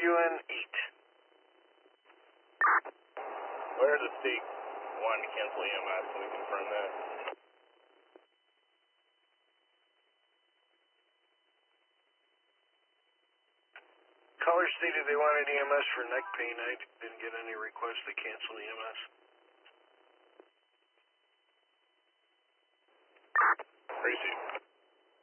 UN 8. Where the state wanted to cancel EMS, can we confirm that? Caller stated they wanted EMS for neck pain. I didn't get any request to cancel EMS.